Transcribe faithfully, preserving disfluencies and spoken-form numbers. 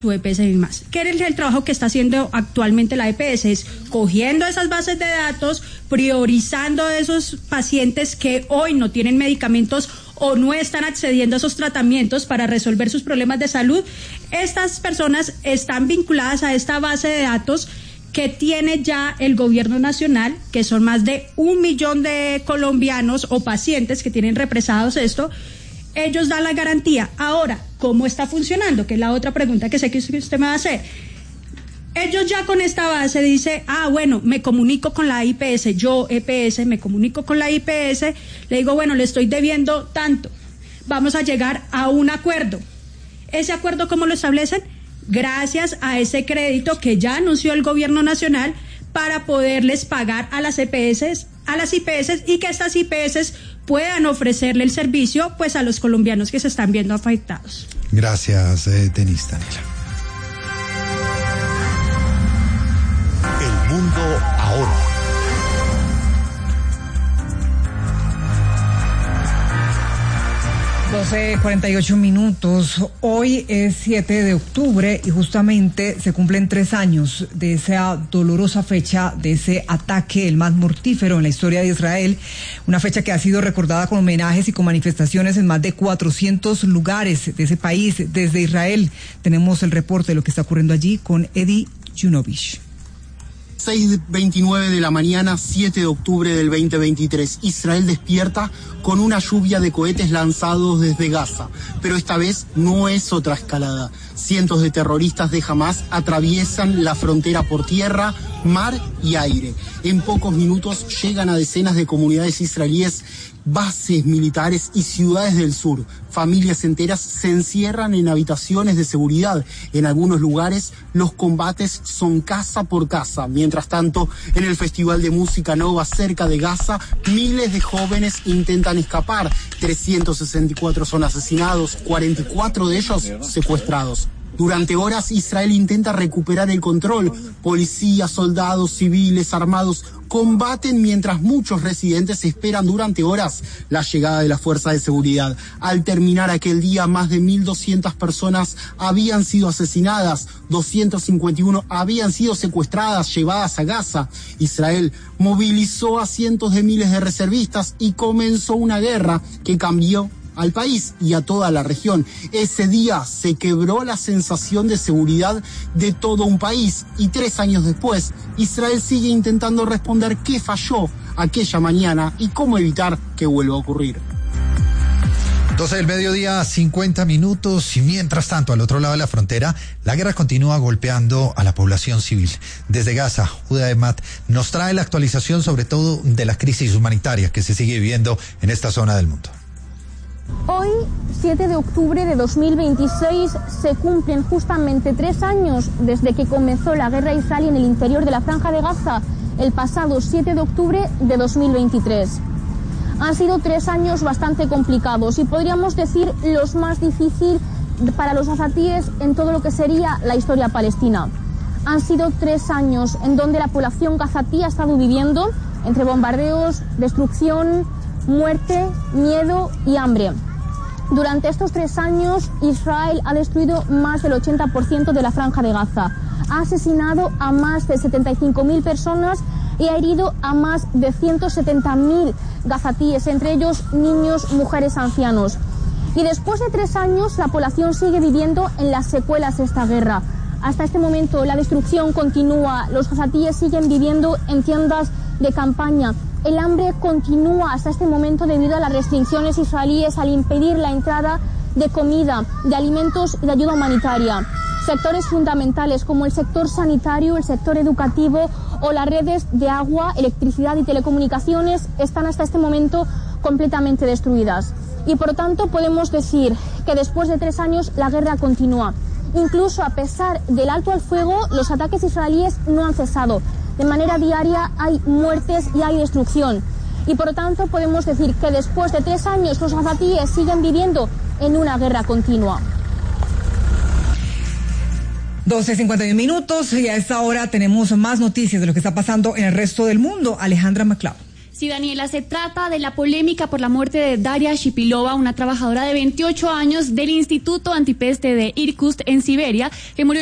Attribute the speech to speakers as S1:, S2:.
S1: su E P S y más. ¿Qué es el trabajo que está haciendo actualmente la E P S? Es cogiendo esas bases de datos, priorizando esos pacientes que hoy no tienen medicamentos o no están accediendo a esos tratamientos para resolver sus problemas de salud. Estas personas están vinculadas a esta base de datos que tiene ya el gobierno nacional, que son más de un millón de colombianos o pacientes que tienen represados esto. Ellos dan la garantía. Ahora, ¿cómo está funcionando? Que es la otra pregunta que sé que usted me va a hacer. Ellos ya con esta base dice, ah, bueno, me comunico con la I P S, yo E P S, me comunico con la I P S, le digo, bueno, le estoy debiendo tanto, vamos a llegar a un acuerdo. ¿Ese acuerdo cómo lo establecen? Gracias a ese crédito que ya anunció el gobierno nacional para poderles pagar a las E P S, a las I P S, y que estas I P S puedan ofrecerle el servicio pues a los colombianos que se están viendo afectados.
S2: Gracias, eh, Denise Daniela.
S3: El mundo ahora.
S4: doce cuarenta y ocho minutos. Hoy es siete de octubre y justamente se cumplen tres años de esa dolorosa fecha, de ese ataque, el más mortífero en la historia de Israel. Una fecha que ha sido recordada con homenajes y con manifestaciones en más de cuatrocientos lugares de ese país. Desde Israel tenemos el reporte de lo que está ocurriendo allí con Eddie Junovich.
S5: seis veintinueve de la mañana, siete de octubre del veinte veintitrés. Israel despierta con una lluvia de cohetes lanzados desde Gaza. Pero esta vez no es otra escalada. Cientos de terroristas de Hamás atraviesan la frontera por tierra, mar y aire. En pocos minutos llegan a decenas de comunidades israelíes, bases militares y ciudades del sur. Familias enteras se encierran en habitaciones de seguridad. En algunos lugares los combates son casa por casa. Mientras tanto, en el Festival de Música Nova cerca de Gaza, miles de jóvenes intentan escapar. trescientos sesenta y cuatro son asesinados, cuarenta y cuatro de ellos secuestrados. Durante horas Israel intenta recuperar el control. Policías, soldados, civiles, armados combaten mientras muchos residentes esperan durante horas la llegada de la fuerza de seguridad. Al terminar aquel día, más de mil doscientas personas habían sido asesinadas, doscientas cincuenta y uno habían sido secuestradas, llevadas a Gaza. Israel movilizó a cientos de miles de reservistas y comenzó una guerra que cambió al país y a toda la región. Ese día se quebró la sensación de seguridad de todo un país y tres años después, Israel sigue intentando responder qué falló aquella mañana y cómo evitar que vuelva a ocurrir.
S2: doce del mediodía, cincuenta minutos, y mientras tanto, al otro lado de la frontera, la guerra continúa golpeando a la población civil. Desde Gaza, Judá Emat nos trae la actualización sobre todo de la crisis humanitaria que se sigue viviendo en esta zona del mundo.
S6: Hoy, siete de octubre de dos mil veintiséis, se cumplen justamente tres años desde que comenzó la guerra israelí en el interior de la Franja de Gaza, el pasado siete de octubre de dos mil veintitrés. Han sido tres años bastante complicados y podríamos decir los más difíciles para los gazatíes en todo lo que sería la historia palestina. Han sido tres años en donde la población gazatí ha estado viviendo entre bombardeos, destrucción, muerte, miedo y hambre. Durante estos tres años, Israel ha destruido más del ochenta por ciento de la Franja de Gaza, ha asesinado a más de setenta y cinco mil personas y ha herido a más de ciento setenta mil gazatíes, entre ellos niños, mujeres, ancianos. Y después de tres años, la población sigue viviendo en las secuelas de esta guerra. Hasta este momento, la destrucción continúa, los gazatíes siguen viviendo en tiendas de campaña. El hambre continúa hasta este momento debido a las restricciones israelíes al impedir la entrada de comida, de alimentos y de ayuda humanitaria. Sectores fundamentales como el sector sanitario, el sector educativo o las redes de agua, electricidad y telecomunicaciones están hasta este momento completamente destruidas. Y por lo tanto podemos decir que después de tres años la guerra continúa. Incluso a pesar del alto al fuego, los ataques israelíes no han cesado. De manera diaria hay muertes y hay destrucción. Y por lo tanto podemos decir que después de tres años los gazatíes siguen viviendo en una guerra continua.
S4: doce cincuenta y un minutos y a esta hora tenemos más noticias de lo que está pasando en el resto del mundo. Alejandra McLeod.
S3: Sí, Daniela, se trata de la polémica por la muerte de Daria Shipilova, una trabajadora de veintiocho años del Instituto Antipeste de Irkutsk en Siberia, que murió